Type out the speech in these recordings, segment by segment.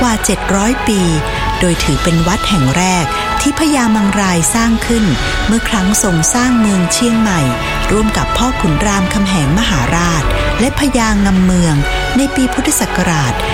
กว่า700ปีโดยถือเป็นวัดแห่งแรกที่พญามังรายสร้างขึ้นเมื่อครั้งทรงสร้างเมืองเชียงใหม่ร่วมกับพ่อขุนรามคำแหงมหาราชและพญางำเมืองในปีพุทธศักราช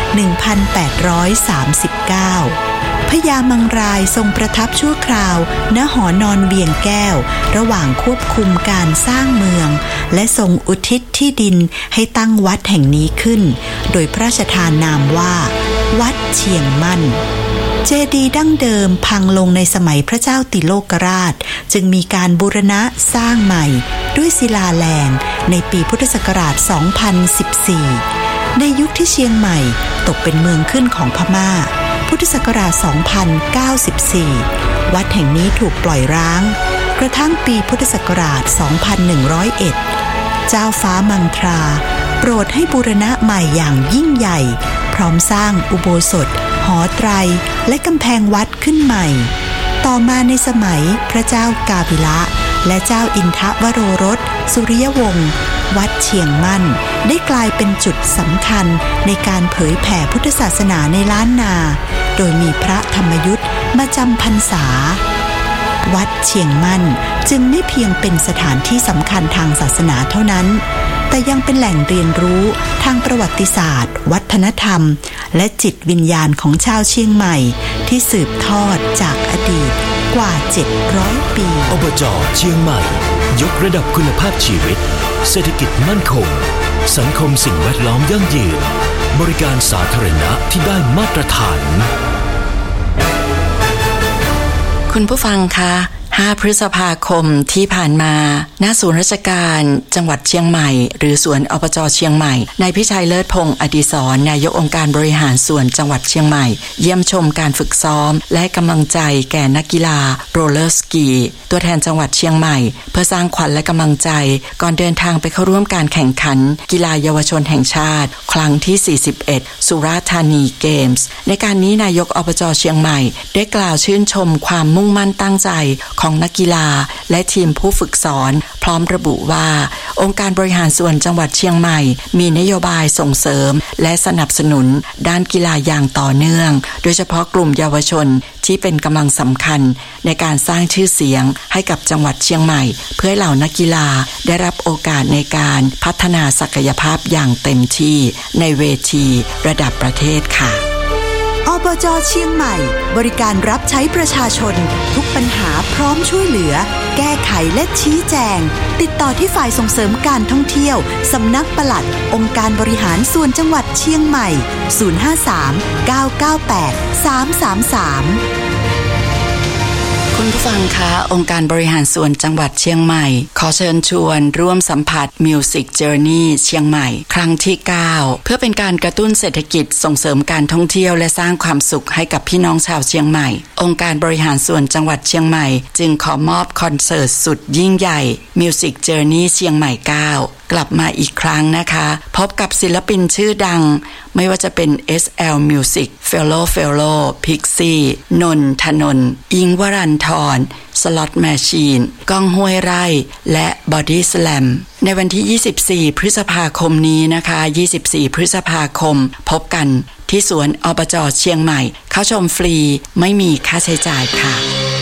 1839 พญามังรายทรงประทับชั่วคราวณหอนอนเวียงแก้วระหว่างควบคุมการสร้างเมืองและทรงอุทิศที่ดินให้ตั้งวัดแห่งนี้ขึ้นโดยพระราชทานนามว่าวัดเชียงมั่นเจดีย์ดั้งเดิมพังลงในสมัยพระเจ้าติโลกราชจึงมีการบูรณะสร้างใหม่ด้วยศิลาแรงในปีพุทธศักราช 2014 ในยุคที่เชียงใหม่ตกเป็นเมืองขึ้นของพม่าพุทธศักราช 2094 วัดแห่งนี้ถูกปล่อยร้างกระทั่งปีพุทธศักราช 2101 เจ้าฟ้ามังทราโปรดให้บูรณะใหม่อย่างยิ่งใหญ่พร้อมสร้างอุโบสถหอไตรและกำแพงวัดขึ้นใหม่ต่อมาในสมัยพระเจ้ากาภิละและเจ้าอินทวโรรสสุริยวงศ์วัดเชียงมั่นได้กลายเป็นจุดสำคัญในการเผยแผ่พุทธศาสนาในล้านนาโดยมีพระธรรมยุทธมาจำพรรษาวัดเชียงมั่นจึงไม่เพียงเป็นสถานที่สำคัญทางศาสนาเท่านั้นแต่ยังเป็นแหล่งเรียนรู้ทางประวัติศาสตร์วัฒนธรรมและจิตวิญญาณของชาวเชียงใหม่ที่สืบทอดจากอดีตกว่า700ปีอบจ.เชียงใหม่ยกระดับคุณภาพชีวิตเศรษฐกิจมั่นคงสังคมสิ่งแวดล้อมยั่งยืนบริการสาธารณะที่ได้มาตรฐานคุณผู้ฟังคะ5 พฤษภาคมที่ผ่านมาณศูนย์ราชการจังหวัดเชียงใหม่หรือสวนอบจ.เชียงใหม่นายพิชัยเลิศพงษ์อดิศรนายกองค์การบริหารส่วนจังหวัดเชียงใหม่เยี่ยมชมการฝึกซ้อมและกำลังใจแก่นักกีฬาโรลเลอร์สกีตัวแทนจังหวัดเชียงใหม่เพื่อสร้างขวัญและกำลังใจก่อนเดินทางไปเข้าร่วมการแข่งขันกีฬาเยาวชนแห่งชาติครั้งที่41สุราษฎร์ธานีเกมส์ในการนี้นายกอบจ.เชียงใหม่ได้กล่าวชื่นชมความมุ่งมั่นตั้งใจของนักกีฬาและทีมผู้ฝึกสอนพร้อมระบุว่าองค์การบริหารส่วนจังหวัดเชียงใหม่มีนโยบายส่งเสริมและสนับสนุนด้านกีฬาอย่างต่อเนื่องโดยเฉพาะกลุ่มเยาวชนที่เป็นกำลังสำคัญในการสร้างชื่อเสียงให้กับจังหวัดเชียงใหม่เพื่อให้เหล่านักกีฬาได้รับโอกาสในการพัฒนาศักยภาพอย่างเต็มที่ในเวทีระดับประเทศค่ะอบจ.เชียงใหม่บริการรับใช้ประชาชนทุกปัญหาพร้อมช่วยเหลือแก้ไขและชี้แจงติดต่อที่ฝ่ายส่งเสริมการท่องเที่ยวสำนักปลัดองค์การบริหารส่วนจังหวัดเชียงใหม่053 998 333 คุณผู้ฟังคะองค์การบริหารส่วนจังหวัดเชียงใหม่ขอเชิญชวนร่วมสัมผัส Music Journey เชียงใหม่ครั้งที่9เพื่อเป็นการกระตุ้นเศรษฐกิจส่งเสริมการท่องเที่ยวและสร้างความสุขให้กับพี่น้องชาวเชียงใหม่องค์การบริหารส่วนจังหวัดเชียงใหม่จึงขอมอบคอนเสิร์ตสุดยิ่งใหญ่ Music Journey เชียงใหม่9กลับมาอีกครั้งนะคะพบกับศิลปินชื่อดังไม่ว่าจะเป็น SL Music Fellow Pixie นนทนนท์อิงค์วรันธรสล็อตแมชชีนก้องห้วยไร่และบอดี้สแลมในวันที่24พฤษภาคมนี้นะคะ24พฤษภาคมพบกันที่สวนอบจ.เชียงใหม่เข้าชมฟรีไม่มีค่าใช้จ่ายค่ะ